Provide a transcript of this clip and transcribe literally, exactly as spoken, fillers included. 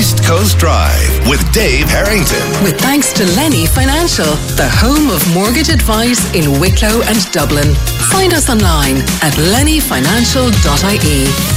East Coast Drive with Dave Harrington. With thanks to Lenny Financial, the home of mortgage advice in Wicklow and Dublin. Find us online at lenny financial dot I E.